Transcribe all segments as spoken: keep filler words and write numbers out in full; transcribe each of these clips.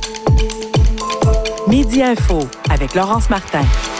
Midi Info avec Laurence Martin.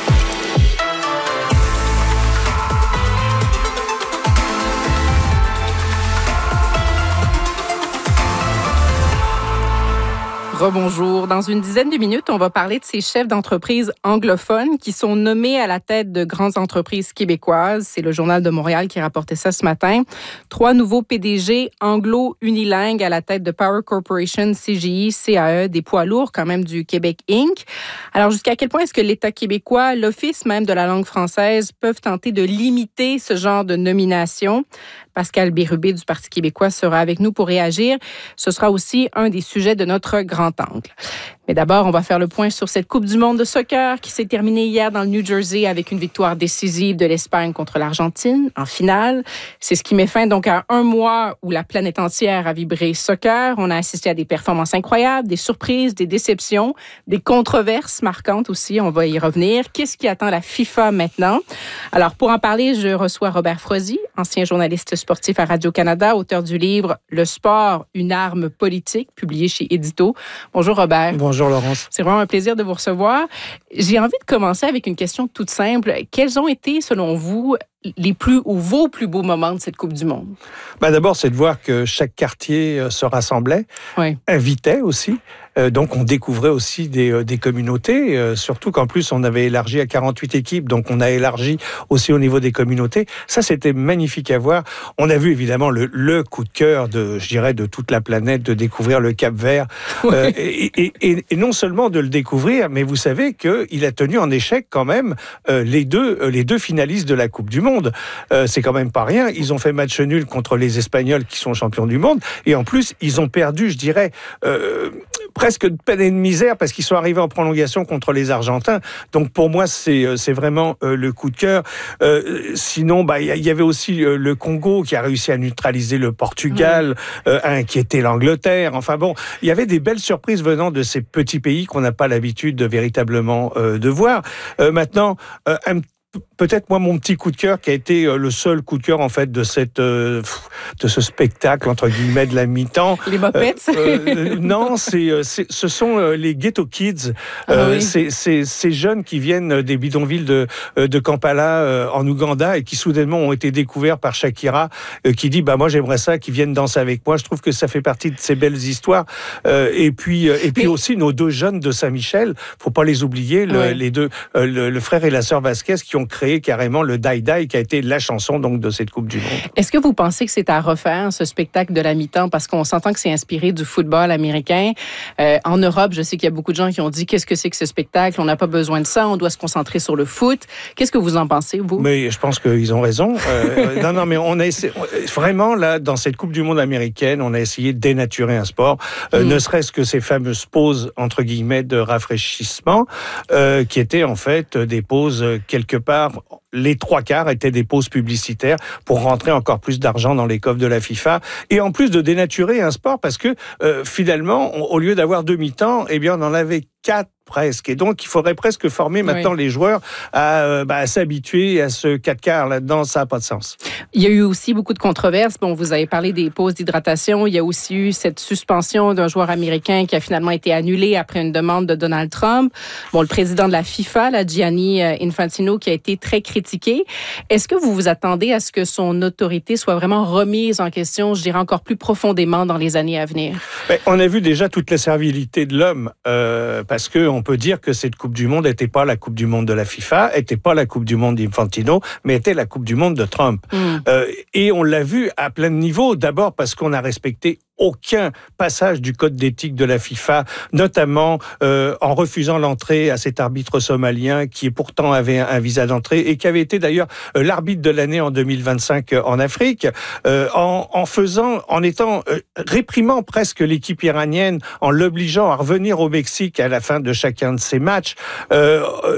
Rebonjour. Dans une dizaine de minutes, on va parler de ces chefs d'entreprise anglophones qui sont nommés à la tête de grandes entreprises québécoises. C'est le Journal de Montréal qui rapportait ça ce matin. Trois nouveaux P D G anglo-unilingues à la tête de Power Corporation, C G I, C A E, des poids lourds quand même du Québec Incorporé. Alors, jusqu'à quel point est-ce que l'État québécois, l'Office même de la langue française, peuvent tenter de limiter ce genre de nomination? Pascal Bérubé du Parti québécois sera avec nous pour réagir. Ce sera aussi un des sujets de notre grand angle. Mais d'abord, on va faire le point sur cette Coupe du monde de soccer qui s'est terminée hier dans le New Jersey avec une victoire décisive de l'Espagne contre l'Argentine en finale. C'est ce qui met fin donc à un mois où la planète entière a vibré soccer. On a assisté à des performances incroyables, des surprises, des déceptions, des controverses marquantes aussi. On va y revenir. Qu'est-ce qui attend la FIFA maintenant? Alors, pour en parler, je reçois Robert Frozy, ancien journaliste sportif à Radio-Canada, auteur du livre « Le sport, une arme politique », publié chez Édito. Bonjour Robert. Bonjour Laurence. C'est vraiment un plaisir de vous recevoir. J'ai envie de commencer avec une question toute simple. Quels ont été, selon vous, les plus ou vos plus beaux moments de cette Coupe du monde? Ben d'abord, c'est de voir que chaque quartier se rassemblait, oui. invitait aussi. Euh, donc, on découvrait aussi des, euh, des communautés, euh, surtout qu'en plus, on avait élargi à quarante-huit équipes, donc on a élargi aussi au niveau des communautés. Ça, c'était magnifique à voir. On a vu évidemment le, le coup de cœur de, je dirais, de toute la planète, de découvrir le Cap-Vert. Oui. Euh, et, et, et non seulement de le découvrir, mais vous savez qu'il a tenu en échec quand même euh, les, deux, euh, les deux finalistes de la Coupe du monde. Euh, c'est quand même pas rien. Ils ont fait match nul contre les Espagnols qui sont champions du monde. Et en plus, ils ont perdu, je dirais... Euh, presque de peine et de misère parce qu'ils sont arrivés en prolongation contre les Argentins. Donc pour moi, c'est, c'est vraiment euh, le coup de cœur. Euh, sinon, bah, y, y avait aussi euh, le Congo qui a réussi à neutraliser le Portugal, mmh. euh, à inquiéter l'Angleterre. Enfin bon, il y avait des belles surprises venant de ces petits pays qu'on n'a pas l'habitude de véritablement euh, de voir. Euh, maintenant, euh, un peut-être moi mon petit coup de cœur qui a été le seul coup de cœur en fait de cette euh, de ce spectacle entre guillemets de la mi-temps. Les Muppets. Euh, euh, non, c'est, c'est ce sont euh, les Ghetto Kids. Ah, euh, oui. c'est, c'est ces jeunes qui viennent des bidonvilles de de Kampala euh, en Ouganda et qui soudainement ont été découverts par Shakira euh, qui dit bah moi j'aimerais ça qu'ils viennent danser avec moi. Je trouve que ça fait partie de ces belles histoires. Euh, et puis euh, et puis Mais... aussi nos deux jeunes de Saint-Michel. Faut pas les oublier. Le, ouais. Les deux euh, le, le frère et la sœur Vasquez qui ont créé carrément le Die Die qui a été la chanson donc de cette Coupe du Monde. Est-ce que vous pensez que c'est à refaire ce spectacle de la mi-temps parce qu'on s'entend que c'est inspiré du football américain euh, en Europe? Je sais qu'il y a beaucoup de gens qui ont dit qu'est-ce que c'est que ce spectacle? On n'a pas besoin de ça, on doit se concentrer sur le foot. Qu'est-ce que vous en pensez vous? Mais je pense qu'ils ont raison. Euh, non non mais on a essayé, vraiment là dans cette Coupe du Monde américaine, on a essayé de dénaturer un sport, euh, mmh. ne serait-ce que ces fameuses pauses entre guillemets de rafraîchissement euh, qui étaient en fait des pauses quelque part. Les trois quarts étaient des pauses publicitaires pour rentrer encore plus d'argent dans les coffres de la FIFA. Et en plus de dénaturer un sport parce que euh, finalement, on, au lieu d'avoir deux mi-temps, eh bien, on en avait quatre presque. Et donc, il faudrait presque former maintenant oui. les joueurs à, euh, bah, à s'habituer à ce quatre quarts là-dedans. Ça n'a pas de sens. Il y a eu aussi beaucoup de controverses. Bon, vous avez parlé des pauses d'hydratation. Il y a aussi eu cette suspension d'un joueur américain qui a finalement été annulée après une demande de Donald Trump. Bon, le président de la FIFA, là, Gianni Infantino, qui a été très critiqué. Est-ce que vous vous attendez à ce que son autorité soit vraiment remise en question, je dirais encore plus profondément dans les années à venir? Ben, on a vu déjà toute la servilité de l'homme euh, parce que on peut dire que cette Coupe du Monde n'était pas la Coupe du Monde de la FIFA, n'était pas la Coupe du Monde d'Infantino, mais était la Coupe du Monde de Trump. Mm. Euh, et on l'a vu à plein de niveaux. D'abord parce qu'on a respecté aucun passage du code d'éthique de la FIFA, notamment euh, en refusant l'entrée à cet arbitre somalien qui pourtant avait un, un visa d'entrée et qui avait été d'ailleurs euh, l'arbitre de l'année en deux mille vingt-cinq euh, en Afrique, euh, en, en faisant, en étant euh, réprimant presque l'équipe iranienne, en l'obligeant à revenir au Mexique à la fin de chacun de ses matchs. Euh,